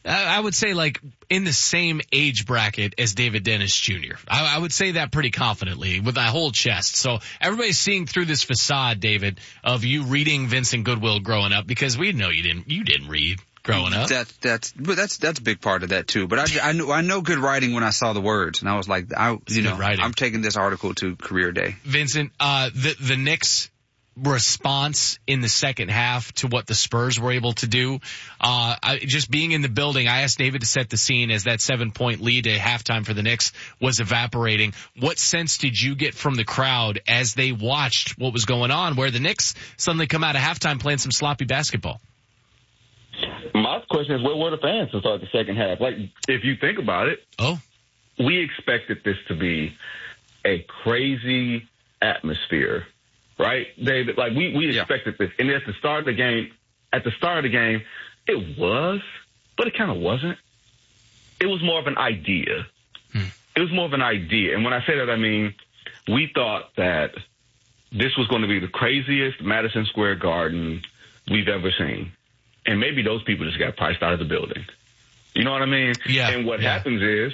I would say like in the same age bracket as David Dennis Jr. I would say that pretty confidently with my whole chest. So everybody's seeing through this facade, David, of you reading Vincent Goodwill growing up, because we know you didn't read growing up. That's a big part of that too. But I know good writing when I saw the words, and I was like, I'm taking this article to career day. Vincent, the Knicks response in the second half to what the Spurs were able to do. Just being in the building, I asked David to set the scene as that 7-point lead at halftime for the Knicks was evaporating. What sense did you get from the crowd as they watched what was going on, where the Knicks suddenly come out of halftime playing some sloppy basketball? My question is, where were the fans to start the second half? Like, if you think about it, we expected this to be a crazy atmosphere. Right, David? Like, we expected this. And at the start of the game, it was, but it kind of wasn't. It was more of an idea. It was more of an idea. And when I say that, I mean, we thought that this was going to be the craziest Madison Square Garden we've ever seen. And maybe those people just got priced out of the building. You know what I mean? Yeah. And what happens is,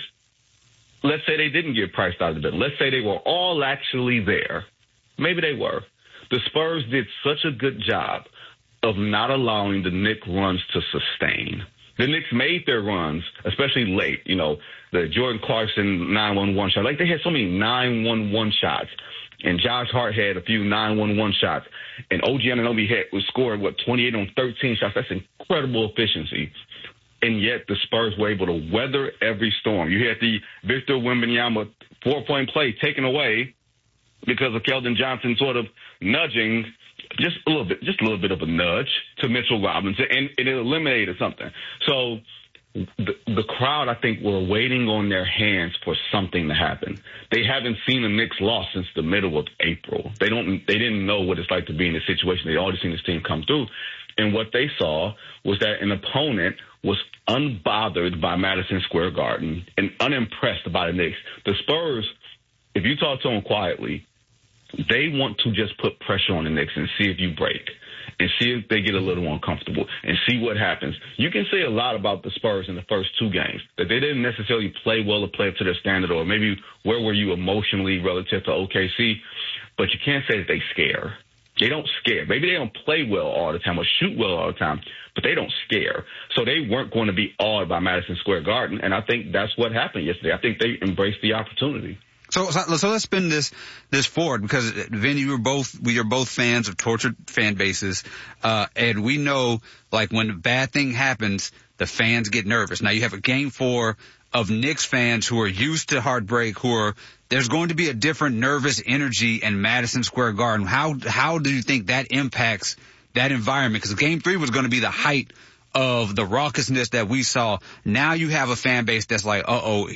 let's say they didn't get priced out of the building. Let's say they were all actually there. Maybe they were. The Spurs did such a good job of not allowing the Knicks runs to sustain. The Knicks made their runs, especially late. You know, the Jordan Clarkson 9-1-1 shot. Like, they had so many 9-1-1 shots. And Josh Hart had a few 9-1-1 shots. And OG Anunoby was scoring, 28 on 13 shots. That's incredible efficiency. And yet the Spurs were able to weather every storm. You had the Victor Wembanyama 4-point play taken away because of Keldon Johnson sort of nudging, just a little bit of a nudge to Mitchell Robinson, and it eliminated something. So the crowd, I think, were waiting on their hands for something to happen. They haven't seen a Knicks loss since the middle of April. They didn't know what it's like to be in this situation. They'd already seen this team come through. And what they saw was that an opponent was unbothered by Madison Square Garden and unimpressed by the Knicks. The Spurs, if you talk to them quietly, they want to just put pressure on the Knicks and see if you break and see if they get a little uncomfortable and see what happens. You can say a lot about the Spurs in the first two games, that they didn't necessarily play well or play up to their standard, or maybe where were you emotionally relative to OKC, but you can't say that they scare. They don't scare. Maybe they don't play well all the time or shoot well all the time, but they don't scare. So they weren't going to be awed by Madison Square Garden, and I think that's what happened yesterday. I think they embraced the opportunity. So let's spin this forward, because Vinny, we are both fans of tortured fan bases, and we know, like, when a bad thing happens, the fans get nervous. Now you have a game 4 of Knicks fans who are used to heartbreak, there's going to be a different nervous energy in Madison Square Garden. How do you think that impacts that environment? Because game 3 was going to be the height of the raucousness that we saw. Now you have a fan base that's like,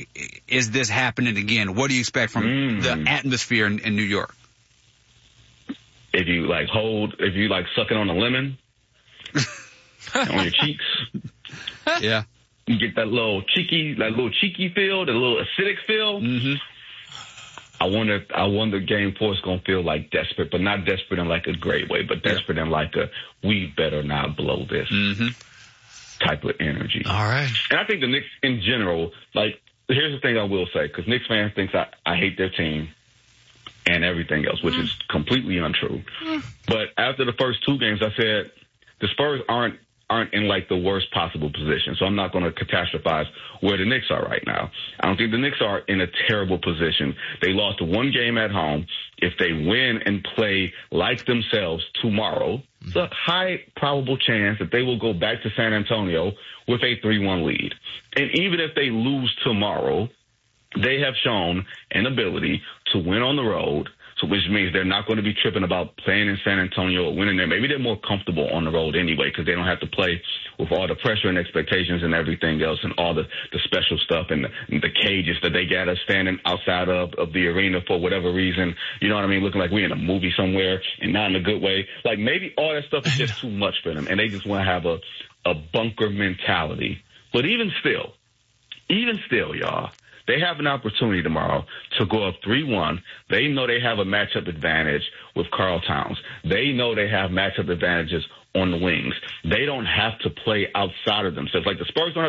is this happening again? What do you expect from the atmosphere in New York? If you sucking on a lemon on your cheeks. Yeah. You get that little cheeky feel, that little acidic feel. Mm-hmm. I wonder game 4 is going to feel like desperate, but not desperate in like a great way, but desperate in like a, we better not blow this. Mm-hmm. Type of energy. All right. And I think the Knicks in general, like, here's the thing I will say, because Knicks fans think I hate their team and everything else, which is completely untrue. But after the first 2 games, I said the Spurs aren't in like the worst possible position. So I'm not going to catastrophize where the Knicks are right now. I don't think the Knicks are in a terrible position. They lost 1 game at home. If they win and play like themselves tomorrow, it's a high probable chance that they will go back to San Antonio with a 3-1 lead. And even if they lose tomorrow, they have shown an ability to win on the road, so which means they're not going to be tripping about playing in San Antonio or winning there. Maybe they're more comfortable on the road anyway, because they don't have to play with all the pressure and expectations and everything else and all the special stuff and the cages that they got us standing outside of the arena for whatever reason. You know what I mean? Looking like we're in a movie somewhere and not in a good way. Like, maybe all that stuff is just too much for them, and they just want to have a bunker mentality. But even still, y'all, they have an opportunity tomorrow to go up 3-1. They know they have a matchup advantage with Karl Towns. They know they have matchup advantages on the wings. They don't have to play outside of themselves. Like, the Spurs don't have